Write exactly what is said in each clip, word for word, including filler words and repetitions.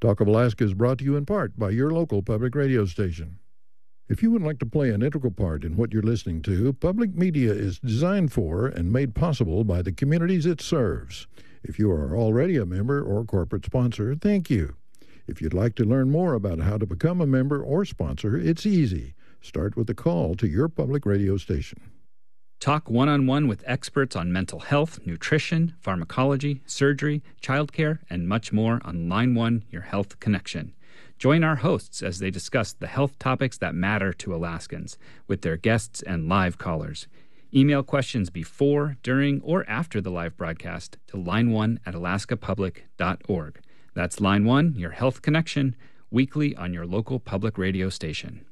Talk of Alaska is brought to you in part by your local public radio station. If you would like to play an integral part in what you're listening to, public media is designed for and made possible by the communities it serves. If you are already a member or corporate sponsor, thank you. If you'd like to learn more about how to become a member or sponsor, it's easy. Start with a call to your public radio station. Talk one-on-one with experts on mental health, nutrition, pharmacology, surgery, childcare, and much more on Line one, Your Health Connection. Join our hosts as they discuss the health topics that matter to Alaskans with their guests and live callers. Email questions before, during, or after the live broadcast to line one at alaska public dot org. That's Line one, Your Health Connection, weekly on your local public radio station.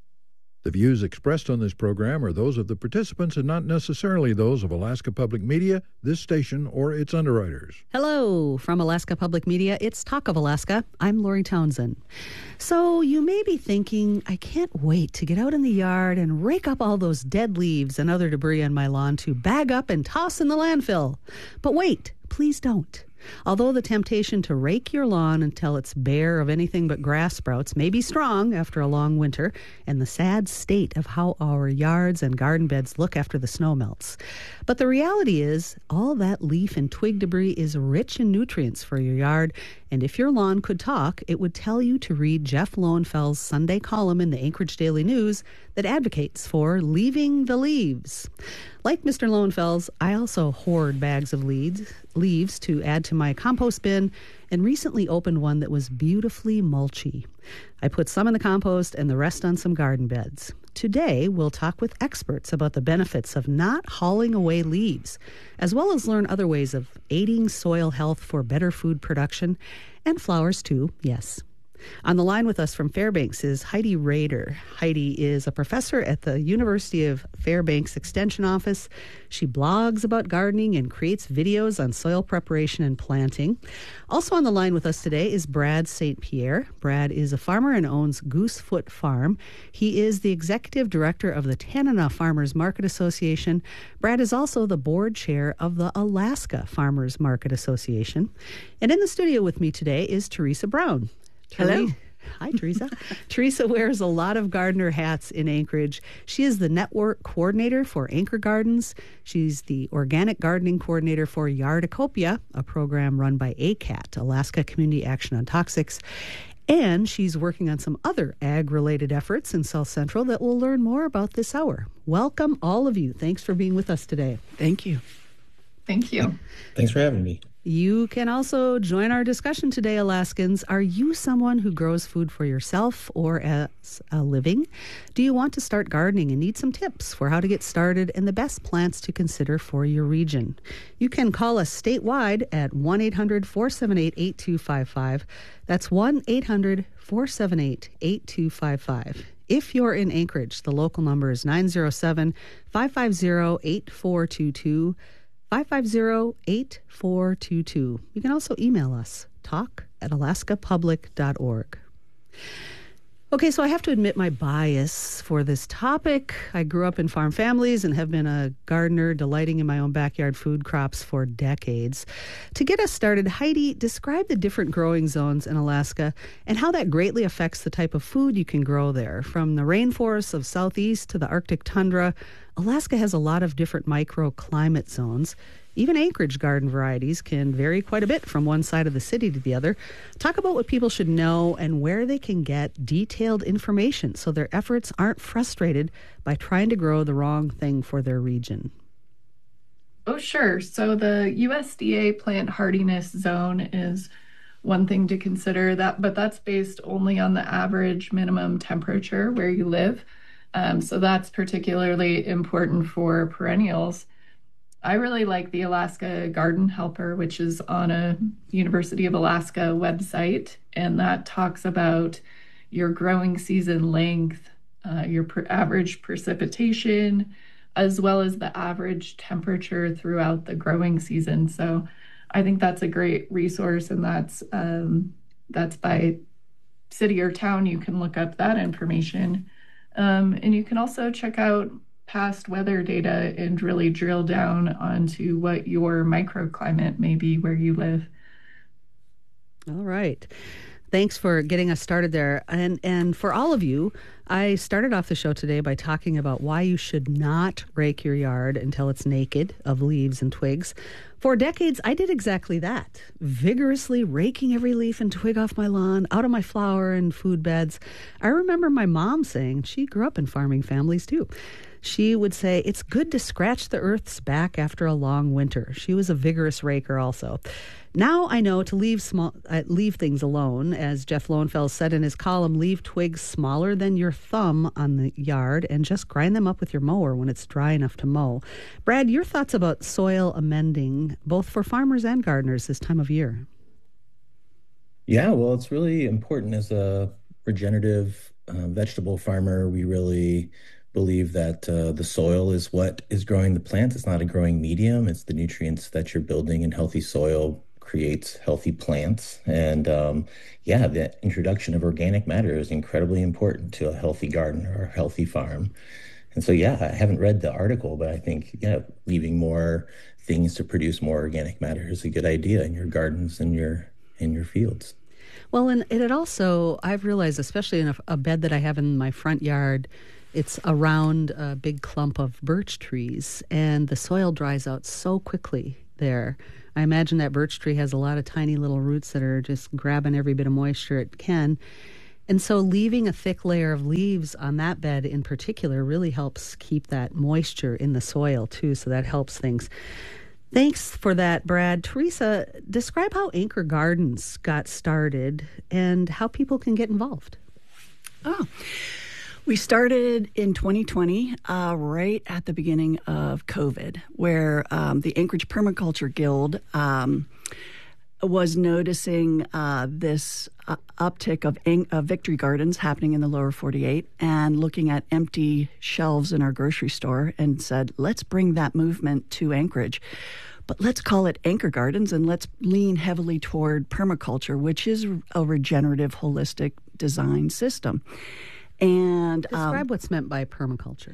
The views expressed on this program are those of the participants and not necessarily those of Alaska Public Media, this station, or its underwriters. Hello, from Alaska Public Media, it's Talk of Alaska. I'm Lori Townsend. So you may be thinking, I can't wait to get out in the yard and rake up all those dead leaves and other debris on my lawn to bag up and toss in the landfill. But wait, please don't. Although the temptation to rake your lawn until it's bare of anything but grass sprouts may be strong after a long winter, and the sad state of how our yards and garden beds look after the snow melts. But the reality is, all that leaf and twig debris is rich in nutrients for your yard, and if your lawn could talk, it would tell you to read Jeff Lowenfels' Sunday column in the Anchorage Daily News that advocates for leaving the leaves. Like Mister Lowenfels, I also hoard bags of leaves, leaves to add to my compost bin, and recently opened one that was beautifully mulchy. I put some in the compost and the rest on some garden beds. Today, we'll talk with experts about the benefits of not hauling away leaves, as well as learn other ways of aiding soil health for better food production, and flowers too, yes. On the line with us from Fairbanks is Heidi Rader. Heidi is a professor at the University of Fairbanks Extension Office. She blogs about gardening and creates videos on soil preparation and planting. Also on the line with us today is Brad Saint Pierre. Brad is a farmer and owns Goosefoot Farm. He is the executive director of the Tanana Farmers Market Association. Brad is also the board chair of the Alaska Farmers Market Association. And in the studio with me today is Teresa Brown. Hello. Hi, Teresa. Teresa wears a lot of gardener hats in Anchorage. She is the network coordinator for Anchor Gardens. She's the organic gardening coordinator for Yardacopia, a program run by A C A T, Alaska Community Action on Toxics. And she's working on some other ag-related efforts in South Central that we'll learn more about this hour. Welcome, all of you. Thanks for being with us today. Thank you. Thank you. Thanks for having me. You can also join our discussion today, Alaskans. Are you someone who grows food for yourself or as a living? Do you want to start gardening and need some tips for how to get started and the best plants to consider for your region? You can call us statewide at one eight hundred four seven eight eight two five five. That's one eight hundred four seven eight eight two five five. If you're in Anchorage, the local number is nine zero seven, five five zero, eight four two two. five five zero, eight four two two. You can also email us, talk at alaska public dot org. Okay, so I have to admit my bias for this topic. I grew up in farm families and have been a gardener delighting in my own backyard food crops for decades. To get us started, Heidi, describe the different growing zones in Alaska and how that greatly affects the type of food you can grow there. From the rainforests of southeast to the Arctic tundra, Alaska has a lot of different microclimate zones. Even Anchorage garden varieties can vary quite a bit from one side of the city to the other. Talk about what people should know and where they can get detailed information so their efforts aren't frustrated by trying to grow the wrong thing for their region. Oh, sure. So the U S D A plant hardiness zone is one thing to consider, that, but that's based only on the average minimum temperature where you live. Um, so that's particularly important for perennials. I really like the Alaska Garden Helper, which is on a University of Alaska website, and that talks about your growing season length, uh, your per- average precipitation, as well as the average temperature throughout the growing season. So I think that's a great resource, and that's um, that's by city or town. You can look up that information. Um, and you can also check out past weather data and really drill down onto what your microclimate may be where you live. All right. Thanks for getting us started there. And and for all of you, I started off the show today by talking about why you should not rake your yard until it's naked of leaves and twigs. For decades, I did exactly that, vigorously raking every leaf and twig off my lawn, out of my flower and food beds. I remember my mom saying, she grew up in farming families too. She would say, it's good to scratch the earth's back after a long winter. She was a vigorous raker also. Now I know to leave small, uh, leave things alone. As Jeff Lowenfels said in his column, leave twigs smaller than your thumb on the yard and just grind them up with your mower when it's dry enough to mow. Brad, your thoughts about soil amending, both for farmers and gardeners this time of year? Yeah, well, it's really important as a regenerative uh, vegetable farmer. We really believe that uh, the soil is what is growing the plant. It's not a growing medium. It's the nutrients that you're building in healthy soil creates healthy plants. And um, yeah, the introduction of organic matter is incredibly important to a healthy garden or a healthy farm. And so, yeah, I haven't read the article, but I think, yeah, leaving more things to produce more organic matter is a good idea in your gardens and your in your fields. Well, and it also, I've realized, especially in a, a bed that I have in my front yard, it's around a big clump of birch trees, and the soil dries out so quickly there. I imagine that birch tree has a lot of tiny little roots that are just grabbing every bit of moisture it can. And so leaving a thick layer of leaves on that bed in particular really helps keep that moisture in the soil too, so that helps things. Thanks for that, Brad. Teresa, describe how Anchor Gardens got started and how people can get involved. Oh, we started in twenty twenty, uh, right at the beginning of COVID, where um, the Anchorage Permaculture Guild um, was noticing uh, this uh, uptick of, ang- of victory gardens happening in the lower forty-eight and looking at empty shelves in our grocery store and said, let's bring that movement to Anchorage. But let's call it Anchor Gardens and let's lean heavily toward permaculture, which is a regenerative, holistic design system. And describe um, what's meant by permaculture.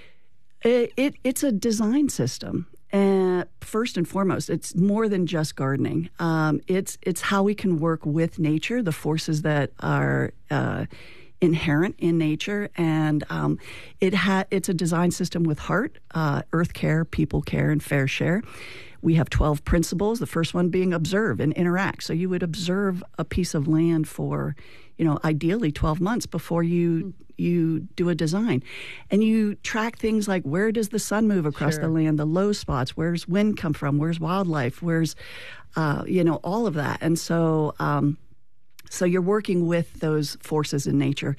It, it it's a design system. And first and foremost, it's more than just gardening. Um, it's it's how we can work with nature, the forces that are uh, inherent in nature, and um, it ha- it's a design system with heart, uh, earth care, people care, and fair share. We have twelve principles, the first one being observe and interact. So you would observe a piece of land for, you know, ideally twelve months before you you do a design. And you track things like, where does the sun move across Sure. the land, the low spots, where's wind come from, where's wildlife, where's, uh, you know, all of that. And so, um, so you're working with those forces in nature.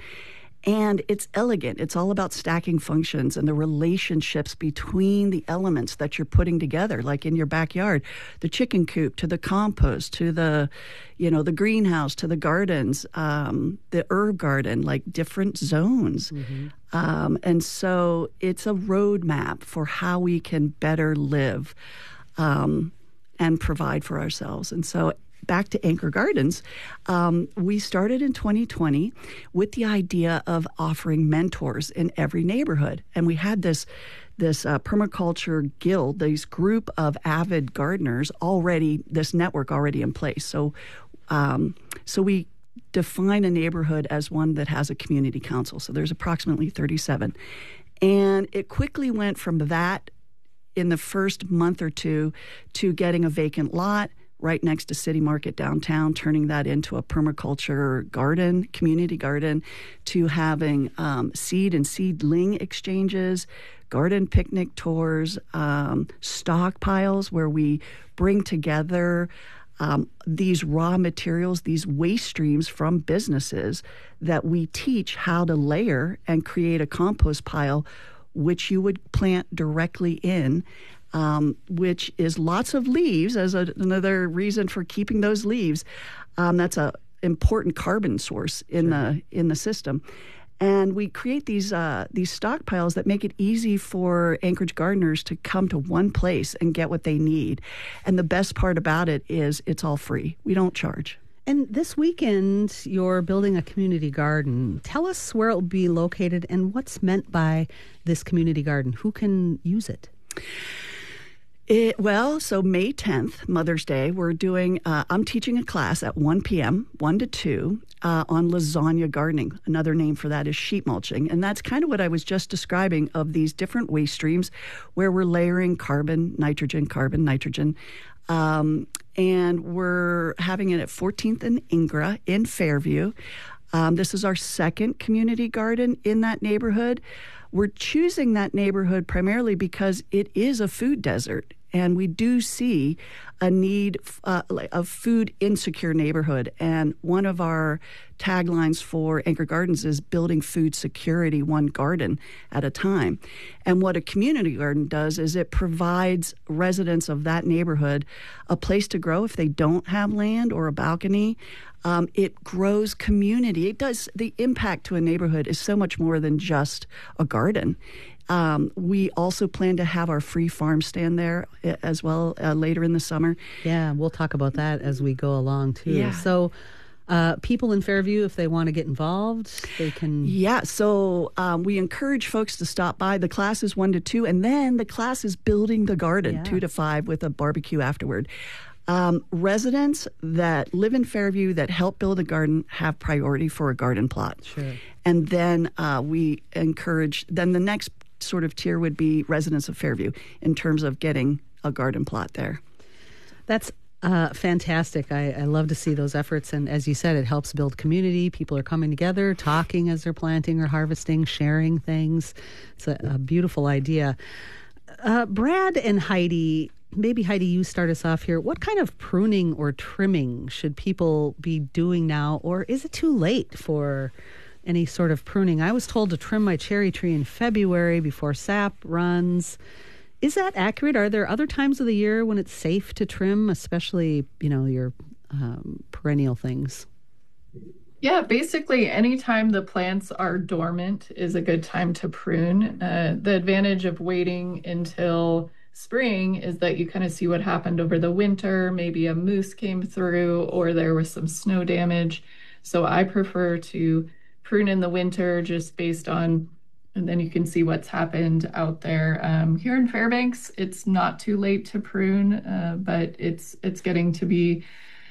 And it's elegant. It's all about stacking functions and the relationships between the elements that you're putting together, like in your backyard, the chicken coop to the compost, to the, you know, the greenhouse, to the gardens, um, the herb garden, like different zones. Mm-hmm. Um, and so it's a roadmap for how we can better live um, and provide for ourselves. And so back to Anchor Gardens, um, we started in twenty twenty with the idea of offering mentors in every neighborhood. And we had this this uh, permaculture guild, this group of avid gardeners already, this network already in place. So, um, so we define a neighborhood as one that has a community council. So there's approximately thirty-seven. And it quickly went from that in the first month or two to getting a vacant lot right next to City Market downtown, turning that into a permaculture garden, community garden, to having um, seed and seedling exchanges, garden picnic tours, um, stockpiles where we bring together um, these raw materials, these waste streams from businesses that we teach how to layer and create a compost pile, which you would plant directly in. Um, which is lots of leaves as a, another reason for keeping those leaves. Um, that's a important carbon source in sure. the in the system. And we create these uh, these stockpiles that make it easy for Anchorage gardeners to come to one place and get what they need. And the best part about it is it's all free. We don't charge. And this weekend, you're building a community garden. Tell us where it will be located and what's meant by this community garden. Who can use it? It, well, so May tenth, Mother's Day, we're doing, uh, I'm teaching a class at one p.m., one to two, uh, on lasagna gardening. Another name for that is sheet mulching. And that's kind of what I was just describing of these different waste streams where we're layering carbon, nitrogen, carbon, nitrogen. Um, and we're having it at fourteenth and Ingra in Fairview. Um, this is our second community garden in that neighborhood. We're choosing that neighborhood primarily because it is a food desert, and we do see a need uh, of food insecure neighborhood. And one of our taglines for Anchor Gardens is building food security one garden at a time. And what a community garden does is it provides residents of that neighborhood a place to grow if they don't have land or a balcony. Um, it grows community. It does. The impact to a neighborhood is so much more than just a garden. Um, we also plan to have our free farm stand there as well uh, later in the summer. Yeah, we'll talk about that as we go along too. Yeah. So uh, people in Fairview, if they want to get involved, they can... Yeah, so um, we encourage folks to stop by. The class is one to two, and then the class is building the garden, yeah. two to five, with a barbecue afterward. Um, residents that live in Fairview that help build a garden have priority for a garden plot. Sure. And then uh, we encourage, then the next sort of tier would be residents of Fairview in terms of getting a garden plot there. That's uh, fantastic. I, I love to see those efforts. And as you said, it helps build community. People are coming together, talking as they're planting or harvesting, sharing things. It's a, a beautiful idea. Uh, Brad and Heidi, maybe Heidi, you start us off here. What kind of pruning or trimming should people be doing now? Or is it too late for any sort of pruning? I was told to trim my cherry tree in February before sap runs. Is that accurate? Are there other times of the year when it's safe to trim, especially, you know, your um, perennial things? Yeah, basically anytime the plants are dormant is a good time to prune. Uh, the advantage of waiting until spring is that you kind of see what happened over the winter. Maybe a moose came through or there was some snow damage. So I prefer to prune in the winter just based on, and then you can see what's happened out there. Um, here in Fairbanks, it's not too late to prune, uh, but it's it's getting to be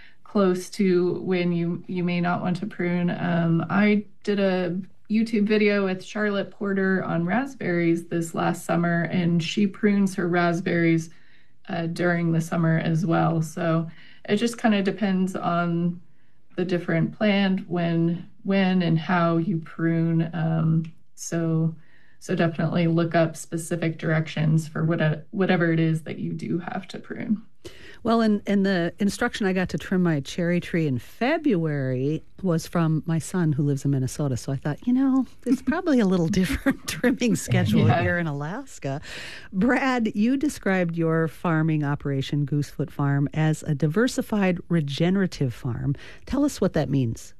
close to when you, you may not want to prune. Um, I did a YouTube video with Charlotte Porter on raspberries this last summer, and she prunes her raspberries uh, during the summer as well. So it just kind of depends on the different plant, when when and how you prune. Um, so so definitely look up specific directions for what a, whatever it is that you do have to prune. Well, and, and the instruction I got to trim my cherry tree in February was from my son who lives in Minnesota. So I thought, you know, it's probably a little different trimming schedule yeah. here in Alaska. Brad, you described your farming operation, Goosefoot Farm, as a diversified regenerative farm. Tell us what that means.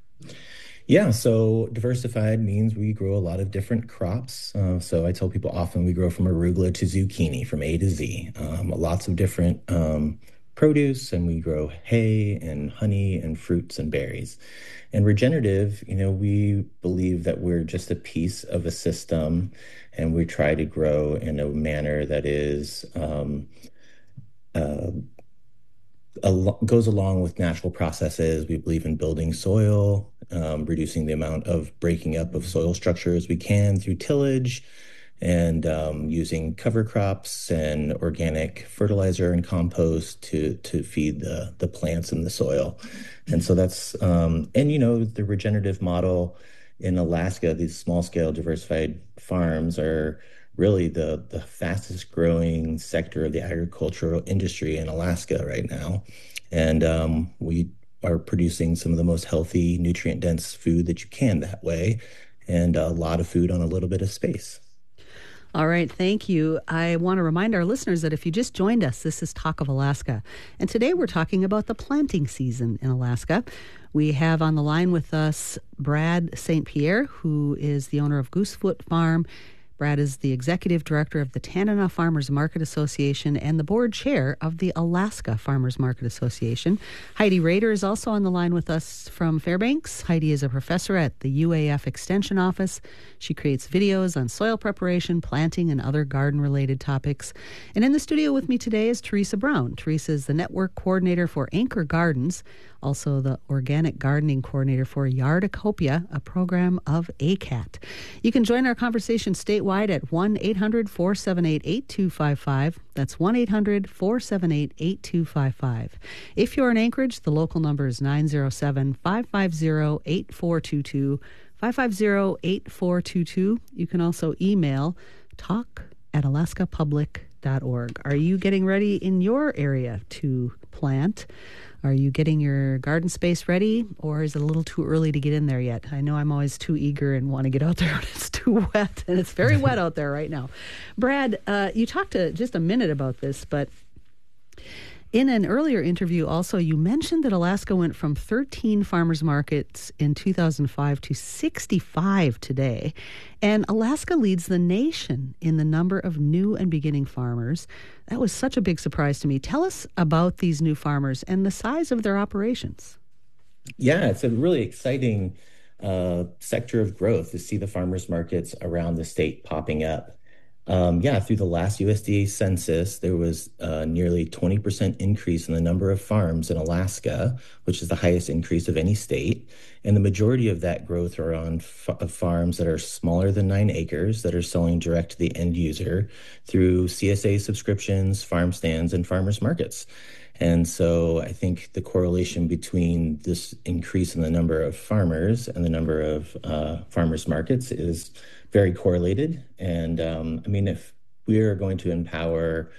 Yeah, so diversified means we grow a lot of different crops. Uh, so I tell people often we grow from arugula to zucchini, from A to Z. Um, lots of different um, produce, and we grow hay and honey and fruits and berries. And regenerative, you know, we believe that we're just a piece of a system, and we try to grow in a manner that is um, uh, Al- goes along with natural processes. We believe in building soil, um, reducing the amount of breaking up of soil structure as we can through tillage, and um, using cover crops and organic fertilizer and compost to to feed the the plants in the soil. And so that's um, and you know the regenerative model in Alaska, these small scale diversified farms are really the, the fastest growing sector of the agricultural industry in Alaska right now. And um, we are producing some of the most healthy, nutrient dense food that you can that way, and a lot of food on a little bit of space. All right, thank you. I want to remind our listeners that if you just joined us, this is Talk of Alaska. And today we're talking about the planting season in Alaska. We have on the line with us Brad Saint Pierre, who is the owner of Goosefoot Farm. Brad is the executive director of the Tanana Farmers Market Association and the board chair of the Alaska Farmers Market Association. Heidi Rader is also on the line with us from Fairbanks. Heidi is a professor at the U A F Extension Office. She creates videos on soil preparation, planting, and other garden-related topics. And in the studio with me today is Teresa Brown. Teresa is the network coordinator for Anchor Gardens, also the organic gardening coordinator for Yardacopia, a program of A C A T. You can join our conversation statewide at one eight hundred four seven eight eight two five five. That's one eight hundred four seven eight eight two five five. If you're in Anchorage, the local number is nine zero seven, five five zero, eight four two two, five five zero, eight four two two. You can also email talk at alaska public dot org. Are you getting ready in your area to plant? Are you getting your garden space ready, or is it a little too early to get in there yet? I know I'm always too eager and want to get out there when it's too wet, and it's very wet out there right now. Brad, uh, you talked to just a minute about this, but in an earlier interview also, you mentioned that Alaska went from thirteen farmers markets in two thousand five to sixty-five today, and Alaska leads the nation in the number of new and beginning farmers. That was such a big surprise to me. Tell us about these new farmers and the size of their operations. Yeah, it's a really exciting uh, sector of growth to see the farmers markets around the state popping up. Um, yeah, through the last U S D A census, there was a nearly twenty percent increase in the number of farms in Alaska, which is the highest increase of any state. And the majority of that growth are on f- farms that are smaller than nine acres that are selling direct to the end user through C S A subscriptions, farm stands, and farmers markets. And so I think the correlation between this increase in the number of farmers and the number of uh, farmers markets is very correlated. And um, I mean, if we are going to empower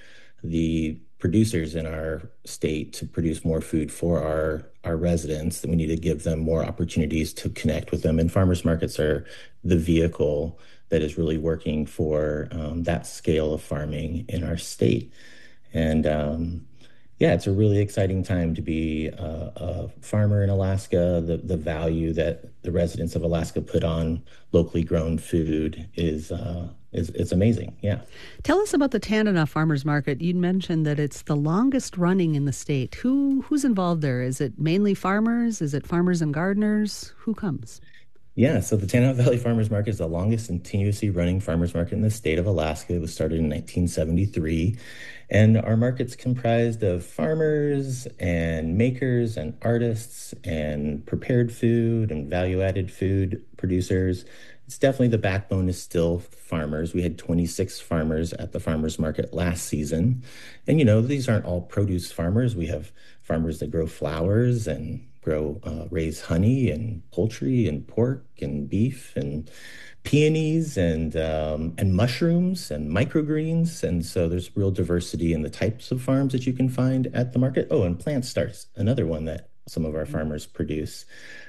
the producers in our state to produce more food for our, our residents, then we need to give them more opportunities to connect with them. And farmers markets are the vehicle that is really working for um, that scale of farming in our state. And um, yeah, it's a really exciting time to be a, a farmer in Alaska. The the value that the residents of Alaska put on locally grown food is uh, is it's amazing. Yeah. Tell us about the Tanana Farmers Market. You'd mentioned that it's the longest running in the state. Who who's involved there? Is it mainly farmers? Is it farmers and gardeners? Who comes? Yeah, so the Tanana Valley Farmers Market is the longest continuously running farmers market in the state of Alaska. It was started in nineteen seventy-three. And our market's comprised of farmers and makers and artists and prepared food and value-added food producers. It's definitely the backbone is still farmers. We had twenty-six farmers at the farmers market last season. And, you know, these aren't all produce farmers. We have farmers that grow flowers and grow, uh, raise honey and poultry and pork and beef and peonies and um, and mushrooms and microgreens. And so there's real diversity in the types of farms that you can find at the market. Oh, and plant starts, another one that some of our farmers produce.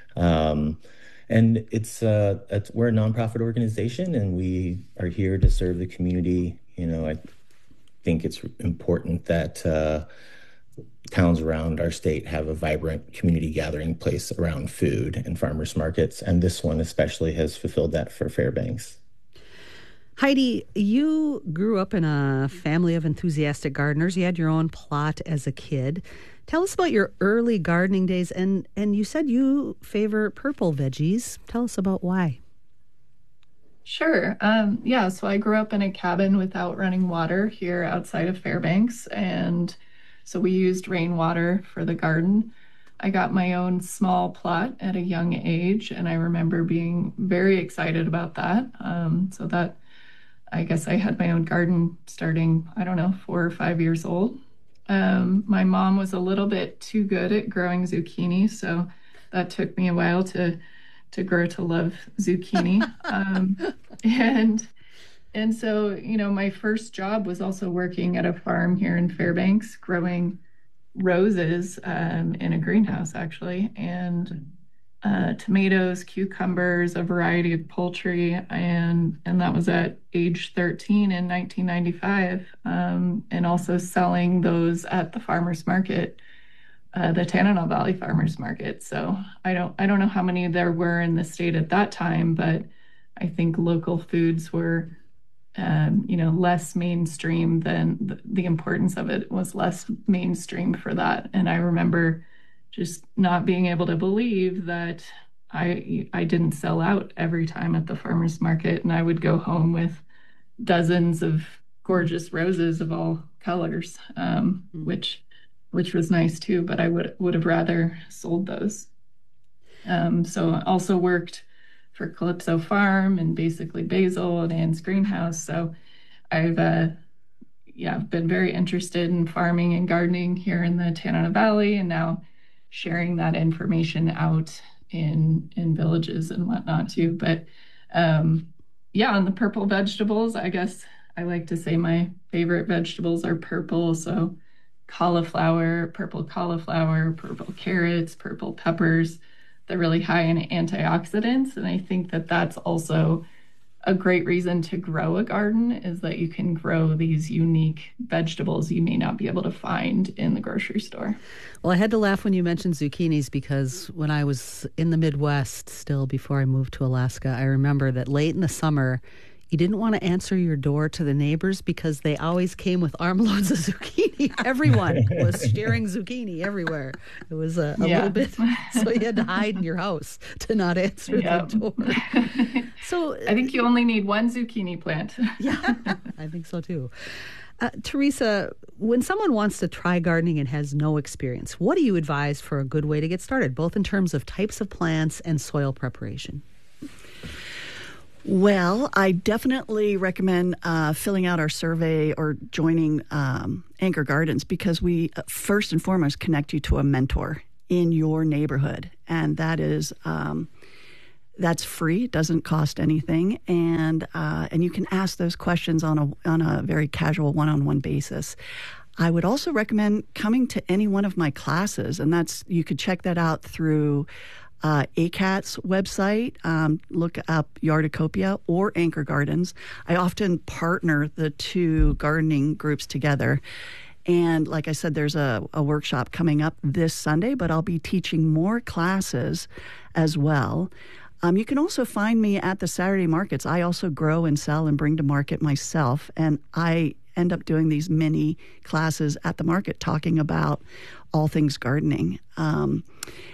Um, and it's, uh, it's we're a nonprofit organization, and we are here to serve the community. You know, I think it's important that uh, towns around our state have a vibrant community gathering place around food and farmers markets. And this one especially has fulfilled that for Fairbanks. Heidi, you grew up in a family of enthusiastic gardeners. You had your own plot as a kid. Tell us about your early gardening days. And, and you said you favor purple veggies. Tell us about why. Sure. Um, yeah, so I grew up in a cabin without running water here outside of Fairbanks, and so we used rainwater for the garden. I got my own small plot at a young age, and I remember being very excited about that. Um, so that, I guess I had my own garden starting, I don't know, four or five years old. Um, my mom was a little bit too good at growing zucchini, so that took me a while to to grow to love zucchini. um, and And so, you know, my first job was also working at a farm here in Fairbanks, growing roses um, in a greenhouse, actually, and uh, tomatoes, cucumbers, a variety of poultry. And, and that was at age thirteen in nineteen ninety-five, um, and also selling those at the farmer's market, uh, the Tanana Valley Farmers Market. So I don't, I don't know how many there were in the state at that time, but I think local foods were um, you know, less mainstream, then the, the importance of it was less mainstream for that. And I remember just not being able to believe that I I didn't sell out every time at the farmer's market, and I would go home with dozens of gorgeous roses of all colors, um, mm. which which was nice too. But I would would have rather sold those. Um, so I also worked for Calypso Farm and basically Basil and Anne's Greenhouse. So I've uh, yeah been very interested in farming and gardening here in the Tanana Valley, and now sharing that information out in in villages and whatnot too. But um, yeah, on the purple vegetables, I guess I like to say my favorite vegetables are purple. So cauliflower, purple cauliflower, purple carrots, purple peppers. They're really high in antioxidants. And I think that that's also a great reason to grow a garden, is that you can grow these unique vegetables you may not be able to find in the grocery store. Well, I had to laugh when you mentioned zucchinis, because when I was in the Midwest still before I moved to Alaska, I remember that late in the summer, you didn't want to answer your door to the neighbors because they always came with armloads of zucchini. Everyone was sharing zucchini everywhere. It was a, a yeah. little bit, so you had to hide in your house to not answer yep. the door. So I think you only need one zucchini plant. Yeah, I think so too. Uh, Teresa, when someone wants to try gardening and has no experience, what do you advise for a good way to get started, both in terms of types of plants and soil preparation? Well, I definitely recommend uh, filling out our survey or joining um, Anchor Gardens, because we uh, first and foremost connect you to a mentor in your neighborhood, and that is um, that's free. It doesn't cost anything, and uh, and you can ask those questions on a on a very casual one-on-one basis. I would also recommend coming to any one of my classes, and that's you could check that out through Uh, A C A T's website, um, look up Yardacopia or Anchor Gardens. I often partner the two gardening groups together. And like I said, there's a, a workshop coming up this Sunday, but I'll be teaching more classes as well. Um, you can also find me at the Saturday markets. I also grow and sell and bring to market myself. And I end up doing these mini classes at the market talking about all things gardening. Um,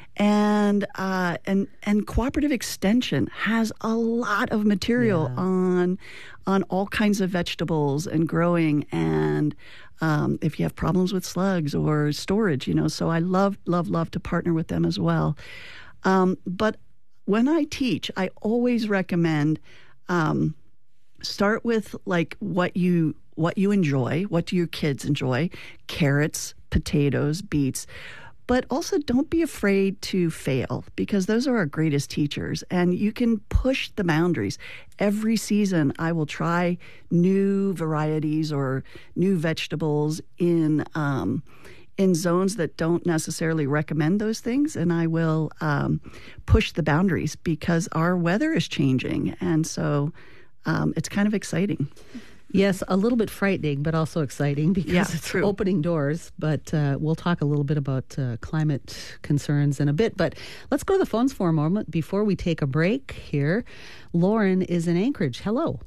And uh, and and Cooperative Extension has a lot of material yeah. on on all kinds of vegetables and growing, and um, if you have problems with slugs or storage, you know. So I love love love to partner with them as well. Um, but when I teach, I always recommend um, start with like what you what you enjoy. What do your kids enjoy? Carrots, potatoes, beets. But also don't be afraid to fail, because those are our greatest teachers, and you can push the boundaries. Every season I will try new varieties or new vegetables in um, in zones that don't necessarily recommend those things, and I will um, push the boundaries because our weather is changing, and so um, it's kind of exciting. Yes, a little bit frightening, but also exciting because yeah, it's true. opening doors. But uh, we'll talk a little bit about uh, climate concerns in a bit. But let's go to the phones for a moment before we take a break here. Lauren is in Anchorage. Hello.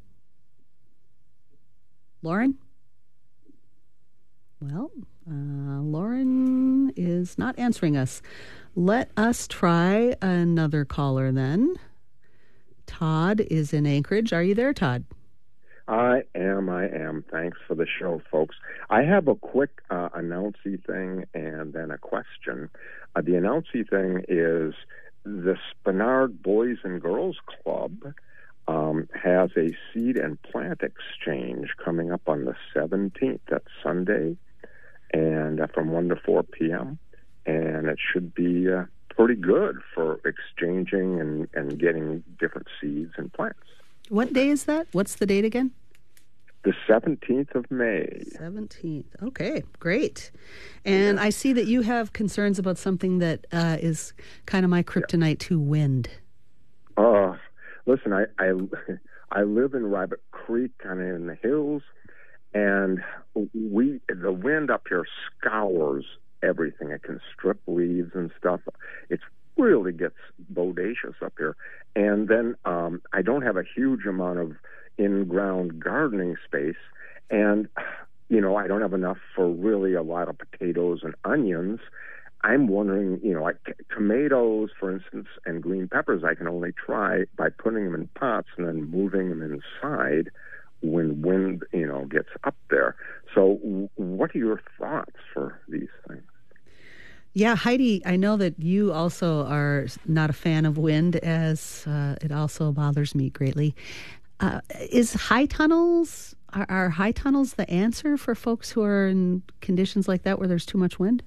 Lauren? Well, uh, Lauren is not answering us. Let us try another caller then. Todd is in Anchorage. Are you there, Todd? I am, I am. Thanks for the show, folks. I have a quick uh, announcy thing and then a question. Uh, the announcy thing is the Spenard Boys and Girls Club um, has a seed and plant exchange coming up on the seventeenth. That's Sunday, and uh, from one to four p.m., and it should be uh, pretty good for exchanging and, and getting different seeds and plants. What day is that? What's the date again? The seventeenth of May. seventeenth. Okay, great. And yeah. I see that you have concerns about something that uh, is kind of my kryptonite yeah. to wind. Uh, listen, I, I, I live in Rabbit Creek, kind of in the hills, and we the wind up here scours everything. It can strip leaves and stuff. It really gets bodacious up here. And then um, I don't have a huge amount of in-ground gardening space, and, you know, I don't have enough for really a lot of potatoes and onions. I'm wondering, you know, like tomatoes, for instance, and green peppers, I can only try by putting them in pots and then moving them inside when wind, you know, gets up there. So what are your thoughts for these things? Yeah, Heidi, I know that you also are not a fan of wind, as uh, it also bothers me greatly. Uh, is high tunnels, are, are high tunnels the answer for folks who are in conditions like that where there's too much wind?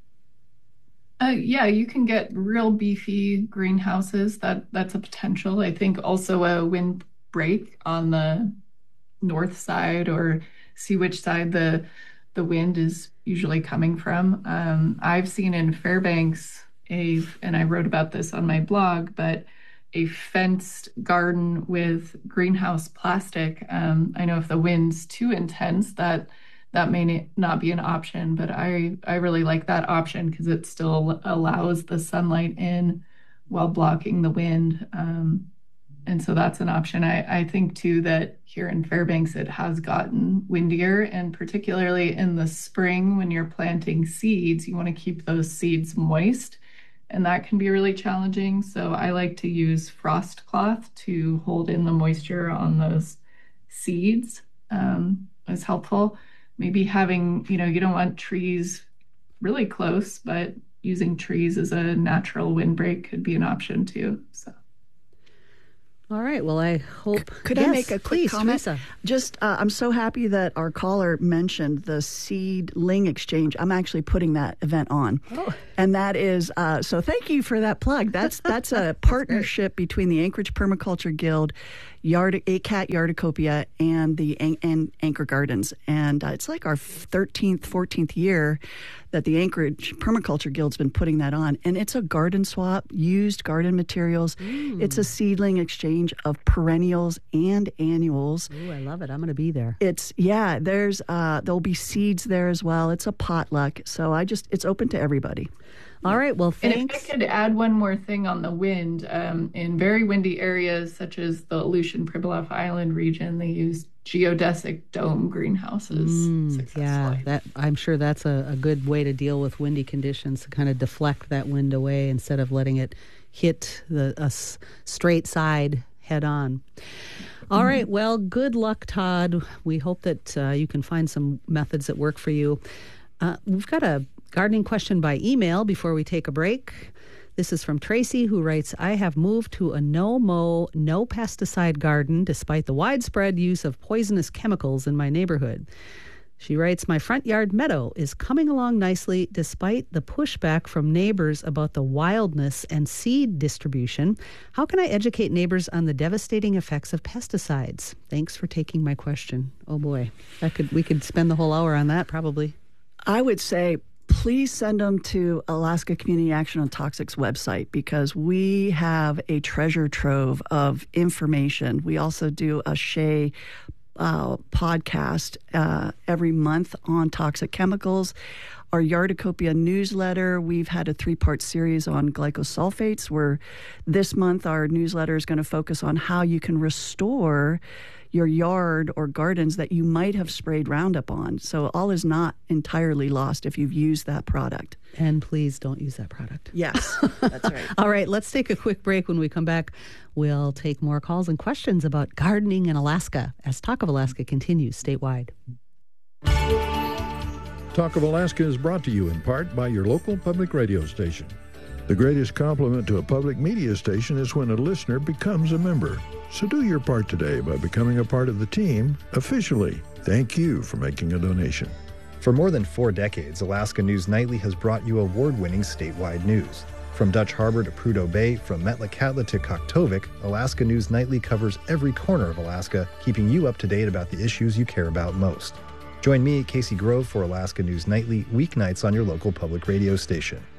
Uh, yeah, you can get real beefy greenhouses. That that's a potential. I think also a wind break on the north side, or see which side the the wind is usually coming from. Um, I've seen in Fairbanks a, and I wrote about this on my blog, but a fenced garden with greenhouse plastic. Um, I know if the wind's too intense, that that may not be an option, but I, I really like that option because it still allows the sunlight in while blocking the wind. Um, and so that's an option. I, I think too that here in Fairbanks, it has gotten windier, and particularly in the spring when you're planting seeds, you want to keep those seeds moist, and that can be really challenging. So I like to use frost cloth to hold in the moisture on those seeds. Um, is helpful. Maybe having, you know, you don't want trees really close, but using trees as a natural windbreak could be an option too. So. All right. Well, I hope. Could yes, I make a quick please, comment? Teresa. Just, uh, I'm so happy that our caller mentioned the Seedling Exchange. I'm actually putting that event on, oh. and that is uh, so. Thank you for that plug. That's that's a partnership between the Anchorage Permaculture Guild, Yard A C A T Yardicopia, and the An- and Anchor Gardens, and uh, it's like our thirteenth, fourteenth year that the Anchorage Permaculture Guild's been putting that on, and it's a garden swap, used garden materials. Mm. It's a seedling exchange of perennials and annuals. Ooh, I love it. I'm going to be there. It's yeah. There's uh, there'll be seeds there as well. It's a potluck, so I just it's open to everybody. All right. Well, thanks. And if I could add one more thing on the wind, um, in very windy areas such as the Aleutian Pribilof Island region, they use geodesic dome greenhouses mm, successfully. Yeah, that I'm sure that's a, a good way to deal with windy conditions, to kind of deflect that wind away instead of letting it hit the a s- straight side head on. All mm-hmm. right. Well, good luck, Todd. We hope that uh, you can find some methods that work for you. Uh, we've got a gardening question by email before we take a break. This is from Tracy, who writes, I have moved to a no-mow, no-pesticide garden despite the widespread use of poisonous chemicals in my neighborhood. She writes, my front yard meadow is coming along nicely despite the pushback from neighbors about the wildness and seed distribution. How can I educate neighbors on the devastating effects of pesticides? Thanks for taking my question. Oh boy, that could we could spend the whole hour on that probably. I would say please send them to Alaska Community Action on Toxics website, because we have a treasure trove of information. We also do a Shea uh, podcast uh, every month on toxic chemicals. Our Yardicopia newsletter, we've had a three-part series on glycosulfates, where this month our newsletter is going to focus on how you can restore your yard or gardens that you might have sprayed Roundup on. So all is not entirely lost if you've used that product. And please don't use that product. Yes, that's right. All right, let's take a quick break. When we come back, we'll take more calls and questions about gardening in Alaska as Talk of Alaska continues statewide. Talk of Alaska is brought to you in part by your local public radio station. The greatest compliment to a public media station is when a listener becomes a member. So do your part today by becoming a part of the team officially. Thank you for making a donation. For more than four decades, Alaska News Nightly has brought you award-winning statewide news. From Dutch Harbor to Prudhoe Bay, from Metlakatla to Koktovik, Alaska News Nightly covers every corner of Alaska, keeping you up to date about the issues you care about most. Join me, Casey Grove, for Alaska News Nightly, weeknights on your local public radio station.